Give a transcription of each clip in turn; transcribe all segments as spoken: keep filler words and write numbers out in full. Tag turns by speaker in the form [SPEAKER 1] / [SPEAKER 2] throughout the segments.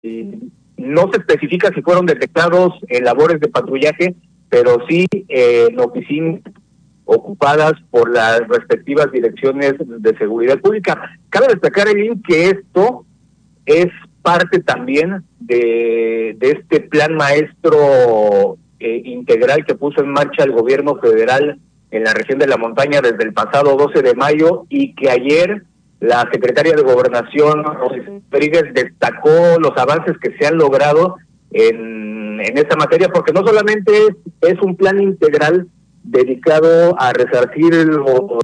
[SPEAKER 1] no se especifica si fueron detectados en labores de patrullaje, pero sí eh, en oficinas ocupadas por las respectivas direcciones de seguridad pública. Cabe destacar, Elin, que esto es parte también de, de este plan maestro eh, integral que puso en marcha el gobierno federal en la región de la montaña desde el pasado doce de mayo, y que ayer la secretaria de Gobernación, Rodríguez, destacó los avances que se han logrado en, en esta materia, porque no solamente es, es un plan integral dedicado a resarcir los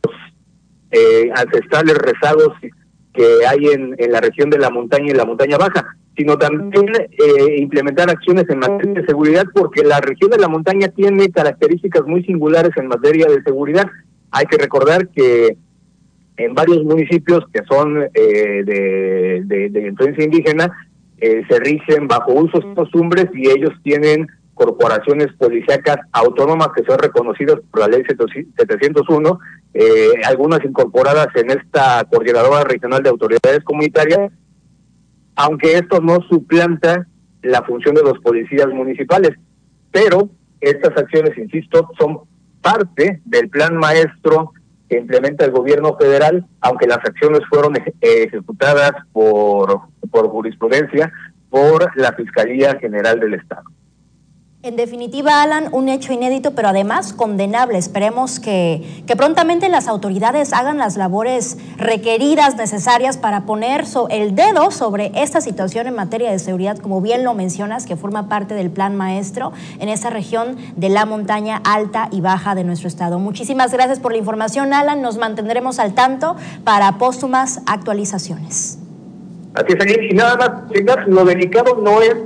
[SPEAKER 1] eh, ancestrales rezagos que hay en, en la región de la montaña y la montaña baja, sino también eh, implementar acciones en materia de seguridad, porque la región de la montaña tiene características muy singulares en materia de seguridad. Hay que recordar que en varios municipios que son eh, de, de, de influencia indígena eh, se rigen bajo usos y costumbres, y ellos tienen corporaciones policíacas autónomas que son reconocidas por la ley setecientos uno, eh, algunas incorporadas en esta Coordinadora Regional de Autoridades Comunitarias, aunque esto no suplanta la función de los policías municipales. Pero estas acciones, insisto, son parte del plan maestro que implementa el gobierno federal, aunque las acciones fueron eje ejecutadas por, por jurisprudencia por la Fiscalía General del Estado.
[SPEAKER 2] En definitiva, Alan, un hecho inédito, pero además condenable. Esperemos que, que prontamente las autoridades hagan las labores requeridas, necesarias, para poner so, el dedo sobre esta situación en materia de seguridad, como bien lo mencionas, que forma parte del plan maestro en esa región de la montaña alta y baja de nuestro estado. Muchísimas gracias por la información, Alan. Nos mantendremos al tanto para póstumas actualizaciones.
[SPEAKER 1] Así es, y nada más, lo delicado no es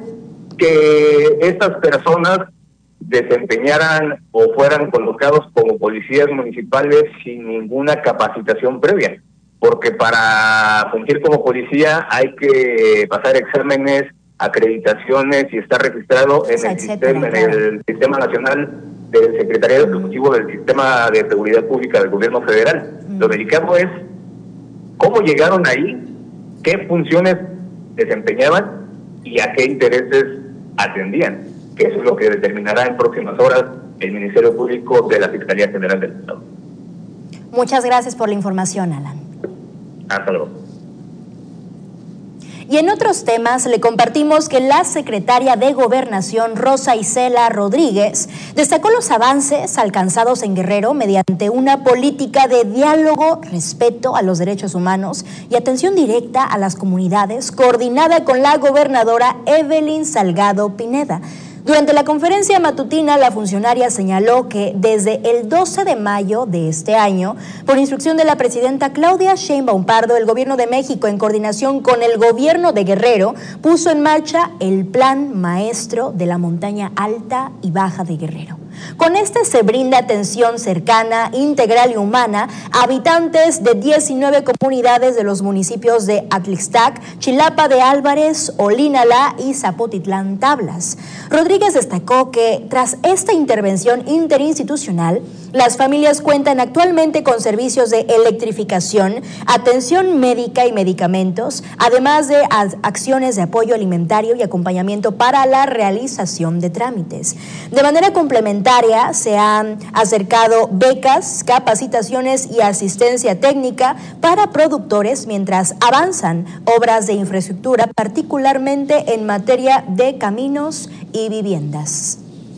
[SPEAKER 1] que estas personas desempeñaran o fueran colocados como policías municipales sin ninguna capacitación previa, porque para fungir como policía hay que pasar exámenes, acreditaciones y estar registrado en el sistema, en el sistema nacional del Secretariado Ejecutivo del Sistema de Seguridad Pública del Gobierno Federal. Lo delicado es cómo llegaron ahí, qué funciones desempeñaban y a qué intereses atendían, que eso es lo que determinará en próximas horas el Ministerio Público de la Fiscalía General del Estado.
[SPEAKER 2] Muchas gracias por la información, Alan.
[SPEAKER 1] Hasta luego.
[SPEAKER 2] Y en otros temas le compartimos que la secretaria de Gobernación, Rosa Isela Rodríguez, destacó los avances alcanzados en Guerrero mediante una política de diálogo, respeto a los derechos humanos y atención directa a las comunidades, coordinada con la gobernadora Evelyn Salgado Pineda. Durante la conferencia matutina, la funcionaria señaló que desde el doce de mayo de este año, por instrucción de la presidenta Claudia Sheinbaum Pardo, el Gobierno de México, en coordinación con el Gobierno de Guerrero, puso en marcha el Plan Maestro de la Montaña Alta y Baja de Guerrero. Con este se brinda atención cercana, integral y humana a habitantes de diecinueve comunidades de los municipios de Atlixtac, Chilapa de Álvarez, Olinalá y Zapotitlán Tablas. Rodríguez destacó que tras esta intervención interinstitucional, las familias cuentan actualmente con servicios de electrificación, atención médica y medicamentos, además de acciones de apoyo alimentario y acompañamiento para la realización de trámites. De manera complementaria, se han acercado becas, capacitaciones y asistencia técnica para productores mientras avanzan obras de infraestructura, particularmente en materia de caminos y viviendas.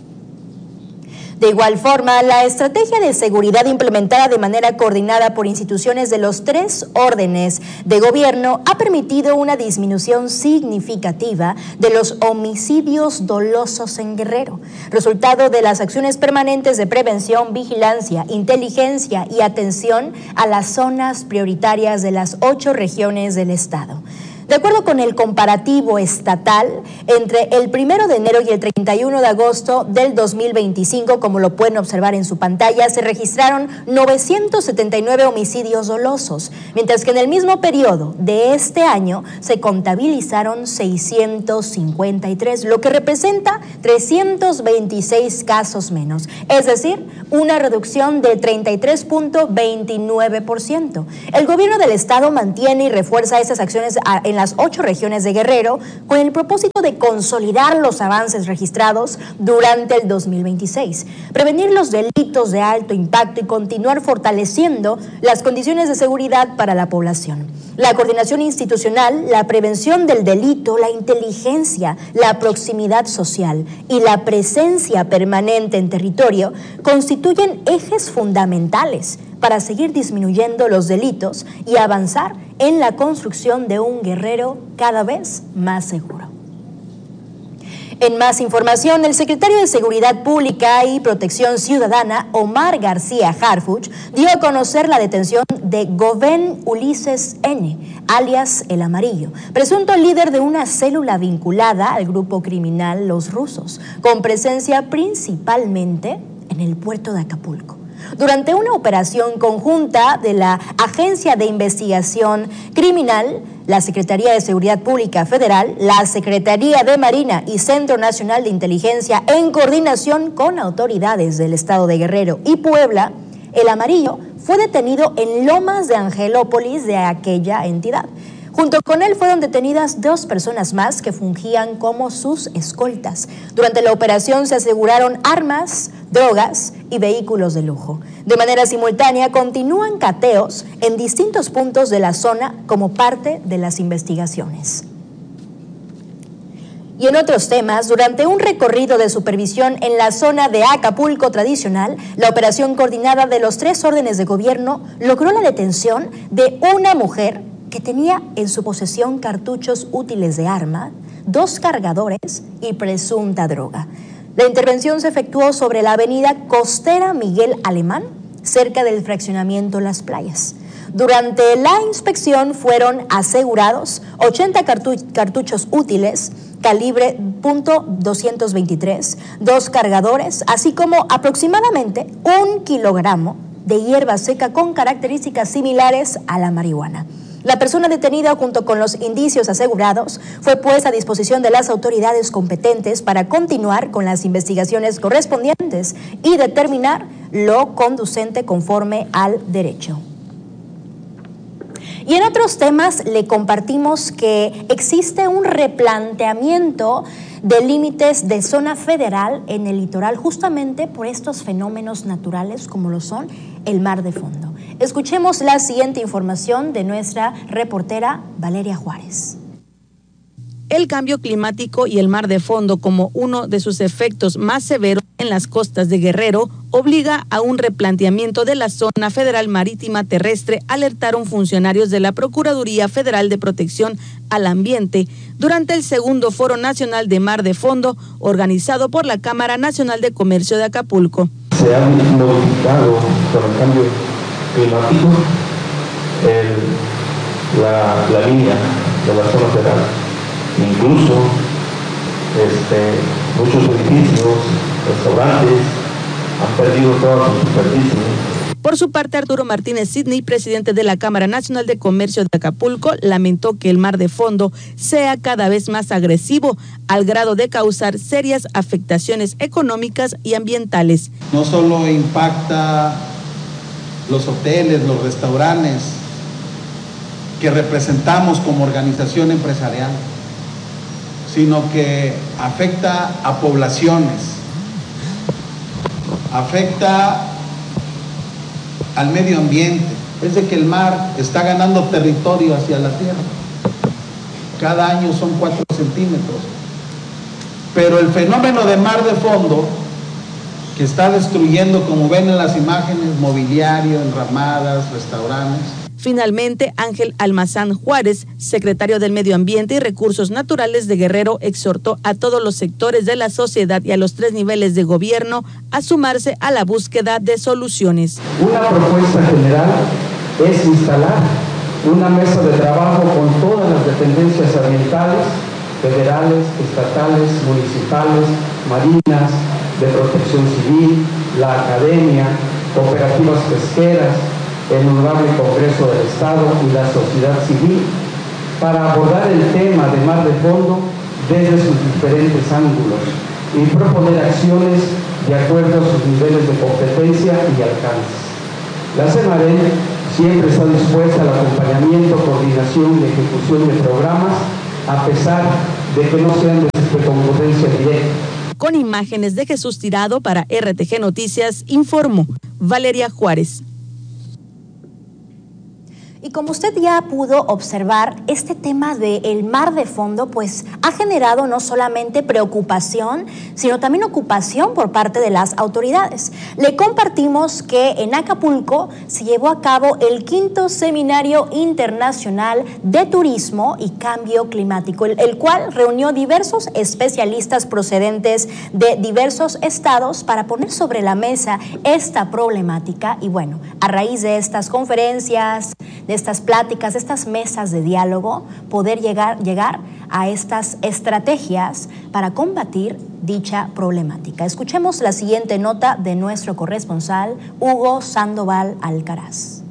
[SPEAKER 2] De igual forma, la estrategia de seguridad implementada de manera coordinada por instituciones de los tres órdenes de gobierno ha permitido una disminución significativa de los homicidios dolosos en Guerrero, resultado de las acciones permanentes de prevención, vigilancia, inteligencia y atención a las zonas prioritarias de las ocho regiones del estado. De acuerdo con el comparativo estatal, entre el primero de enero y el treinta y uno de agosto del dos mil veinticinco, como lo pueden observar en su pantalla, se registraron novecientos setenta y nueve homicidios dolosos, mientras que en el mismo periodo de este año se contabilizaron seiscientos cincuenta y tres, lo que representa trescientos veintiséis casos menos, es decir, una reducción de treinta y tres punto veintinueve por ciento. El gobierno del estado mantiene y refuerza estas acciones en en las ocho regiones de Guerrero con el propósito de consolidar los avances registrados durante el dos mil veintiséis, prevenir los delitos de alto impacto y continuar fortaleciendo las condiciones de seguridad para la población. La coordinación institucional, la prevención del delito, la inteligencia, la proximidad social y la presencia permanente en territorio constituyen ejes fundamentales para seguir disminuyendo los delitos y avanzar en la construcción de un Guerrero cada vez más seguro. En más información, el secretario de Seguridad Pública y Protección Ciudadana, Omar García Harfuch, dio a conocer la detención de Goven Ulises N., alias El Amarillo, presunto líder de una célula vinculada al grupo criminal Los Rusos, con presencia principalmente en el puerto de Acapulco. Durante una operación conjunta de la Agencia de Investigación Criminal, la Secretaría de Seguridad Pública Federal, la Secretaría de Marina y Centro Nacional de Inteligencia, en coordinación con autoridades del estado de Guerrero y Puebla, El Amarillo fue detenido en Lomas de Angelópolis de aquella entidad. Junto con él fueron detenidas dos personas más que fungían como sus escoltas. Durante la operación se aseguraron armas, drogas y vehículos de lujo. De manera simultánea continúan cateos en distintos puntos de la zona como parte de las investigaciones. Y en otros temas, durante un recorrido de supervisión en la zona de Acapulco tradicional, la operación coordinada de los tres órdenes de gobierno logró la detención de una mujer que tenía en su posesión cartuchos útiles de arma, dos cargadores y presunta droga. La intervención se efectuó sobre la avenida Costera Miguel Alemán, cerca del fraccionamiento Las Playas. Durante la inspección fueron asegurados ochenta cartu- cartuchos útiles, calibre punto doscientos veintitrés, dos cargadores, así como aproximadamente un kilogramo de hierba seca con características similares a la marihuana. La persona detenida junto con los indicios asegurados fue puesta a disposición de las autoridades competentes para continuar con las investigaciones correspondientes y determinar lo conducente conforme al derecho. Y en otros temas le compartimos que existe un replanteamiento de límites de zona federal en el litoral justamente por estos fenómenos naturales como lo son el mar de fondo. Escuchemos la siguiente información de nuestra reportera Valeria Juárez.
[SPEAKER 3] El cambio climático y el mar de fondo como uno de sus efectos más severos en las costas de Guerrero obliga a un replanteamiento de la zona federal marítima terrestre, alertaron funcionarios de la Procuraduría Federal de Protección al Ambiente durante el segundo Foro Nacional de Mar de Fondo organizado por la Cámara Nacional de Comercio de Acapulco.
[SPEAKER 4] Se han modificado por el cambio climático el, la, la línea de la zona federal. Incluso este, muchos edificios, restaurantes han perdido toda su superficie.
[SPEAKER 3] Por su parte, Arturo Martínez Sidney, presidente de la Cámara Nacional de Comercio de Acapulco, lamentó que el mar de fondo sea cada vez más agresivo al grado de causar serias afectaciones económicas y ambientales.
[SPEAKER 5] No solo impacta los hoteles, los restaurantes que representamos como organización empresarial, sino que afecta a poblaciones, afecta al medio ambiente. Es de que el mar está ganando territorio hacia la tierra. Cada año son cuatro centímetros. Pero el fenómeno de mar de fondo, que está destruyendo, como ven en las imágenes, mobiliario, enramadas, restaurantes.
[SPEAKER 3] Finalmente, Ángel Almazán Juárez, secretario del Medio Ambiente y Recursos Naturales de Guerrero, exhortó a todos los sectores de la sociedad y a los tres niveles de gobierno a sumarse a la búsqueda de soluciones.
[SPEAKER 4] Una propuesta general es instalar una mesa de trabajo con todas las dependencias ambientales, federales, estatales, municipales, marinas, de protección civil, la academia, cooperativas pesqueras, el Honorable Congreso del Estado y la sociedad civil para abordar el tema de mar de fondo desde sus diferentes ángulos y proponer acciones de acuerdo a sus niveles de competencia y alcance. La Semarén siempre está dispuesta al acompañamiento, coordinación y ejecución de programas, a pesar de que no sean de concurrencia directa.
[SPEAKER 3] Con imágenes de Jesús Tirado para R T G Noticias, informó Valeria Juárez.
[SPEAKER 2] Y como usted ya pudo observar, este tema del mar de fondo pues ha generado no solamente preocupación, sino también ocupación por parte de las autoridades. Le compartimos que en Acapulco se llevó a cabo el quinto Seminario Internacional de Turismo y Cambio Climático, el, el cual reunió diversos especialistas procedentes de diversos estados para poner sobre la mesa esta problemática. Y bueno, a raíz de estas conferencias, de estas pláticas, de estas mesas de diálogo, poder llegar, llegar a estas estrategias para combatir dicha problemática. Escuchemos la siguiente nota de nuestro corresponsal, Hugo Sandoval Alcaraz.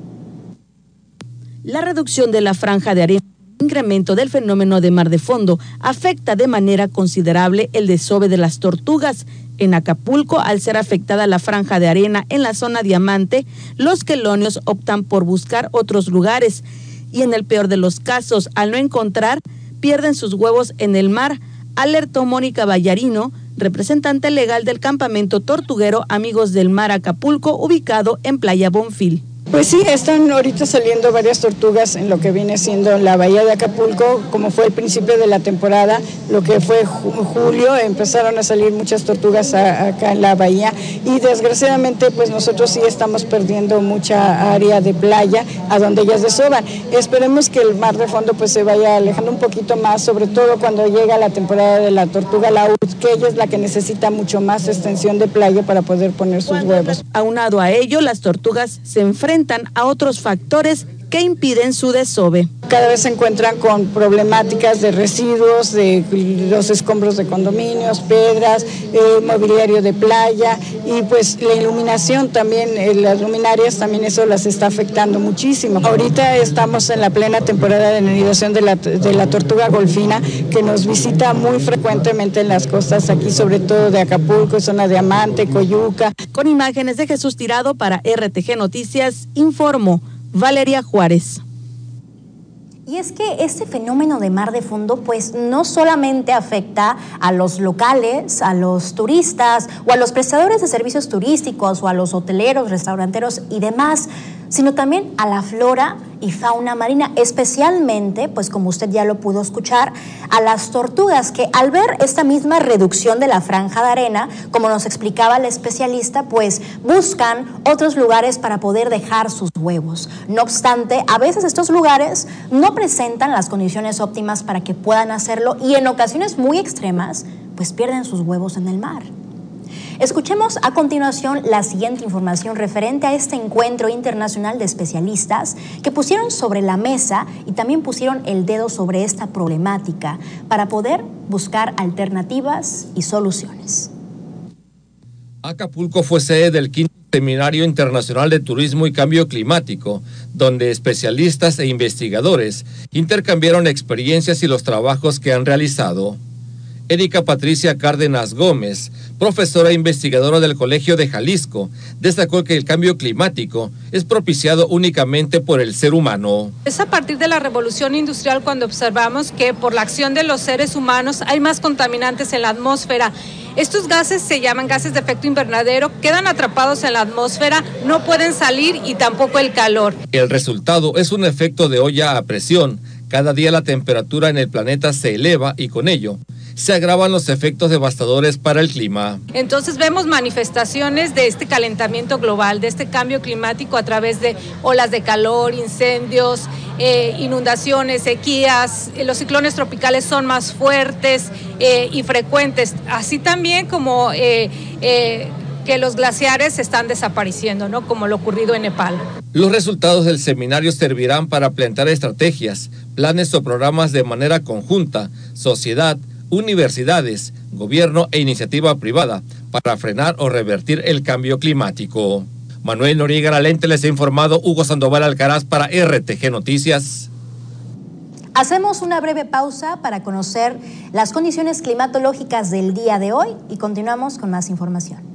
[SPEAKER 3] La reducción de la franja de arena, el incremento del fenómeno de mar de fondo, afecta de manera considerable el desove de las tortugas. En Acapulco, al ser afectada la franja de arena en la zona Diamante, los quelonios optan por buscar otros lugares y en el peor de los casos, al no encontrar, pierden sus huevos en el mar, alertó Mónica Vallarino, representante legal del campamento tortuguero Amigos del Mar Acapulco, ubicado en Playa Bonfil.
[SPEAKER 6] Pues sí, están ahorita saliendo varias tortugas en lo que viene siendo la bahía de Acapulco, como fue el principio de la temporada, lo que fue julio, empezaron a salir muchas tortugas a, acá en la bahía y desgraciadamente pues nosotros sí estamos perdiendo mucha área de playa a donde ellas desovan. Esperemos que el mar de fondo pues se vaya alejando un poquito más, sobre todo cuando llega la temporada de la tortuga laúd, que ella es la que necesita mucho más extensión de playa para poder poner sus huevos.
[SPEAKER 3] Aunado a ello, las tortugas se enfrentan a otros factores que impiden su desove.
[SPEAKER 6] Cada vez se encuentran con problemáticas de residuos, de los escombros de condominios, piedras, eh, mobiliario de playa y pues la iluminación también, eh, las luminarias también eso las está afectando muchísimo. Ahorita estamos en la plena temporada de anidación de la, de la tortuga golfina que nos visita muy frecuentemente en las costas aquí, sobre todo de Acapulco, zona de Diamante, Coyuca.
[SPEAKER 3] Con imágenes de Jesús Tirado para R T G Noticias, informó Valeria Juárez.
[SPEAKER 2] Y es que este fenómeno de mar de fondo pues no solamente afecta a los locales, a los turistas o a los prestadores de servicios turísticos o a los hoteleros, restauranteros y demás, sino también a la flora y fauna marina, especialmente, pues como usted ya lo pudo escuchar, a las tortugas que al ver esta misma reducción de la franja de arena, como nos explicaba el especialista, pues buscan otros lugares para poder dejar sus huevos. No obstante, a veces estos lugares no presentan las condiciones óptimas para que puedan hacerlo y en ocasiones muy extremas, pues pierden sus huevos en el mar. Escuchemos a continuación la siguiente información referente a este encuentro internacional de especialistas que pusieron sobre la mesa y también pusieron el dedo sobre esta problemática para poder buscar alternativas y soluciones.
[SPEAKER 7] Acapulco fue sede del quinto Seminario Internacional de Turismo y Cambio Climático, donde especialistas e investigadores intercambiaron experiencias y los trabajos que han realizado. Erika Patricia Cárdenas Gómez, profesora e investigadora del Colegio de Jalisco, destacó que el cambio climático es propiciado únicamente por el ser humano.
[SPEAKER 8] Es a partir de la revolución industrial cuando observamos que por la acción de los seres humanos hay más contaminantes en la atmósfera. Estos gases se llaman gases de efecto invernadero, quedan atrapados en la atmósfera, no pueden salir y tampoco el calor.
[SPEAKER 7] El resultado es un efecto de olla a presión. Cada día la temperatura en el planeta se eleva y con ello se agravan los efectos devastadores para el clima.
[SPEAKER 8] Entonces vemos manifestaciones de este calentamiento global, de este cambio climático a través de olas de calor, incendios, eh, inundaciones, sequías. Los ciclones tropicales son más fuertes eh, y frecuentes, así también como eh, eh, que los glaciares están desapareciendo, ¿no? Como lo ocurrido en Nepal.
[SPEAKER 7] Los resultados del seminario servirán para plantear estrategias, planes o programas de manera conjunta, sociedad, universidades, gobierno e iniciativa privada para frenar o revertir el cambio climático. Manuel Noriega Lalente les ha informado, Hugo Sandoval Alcaraz para R T G Noticias.
[SPEAKER 2] Hacemos una breve pausa para conocer las condiciones climatológicas del día de hoy y continuamos con más información.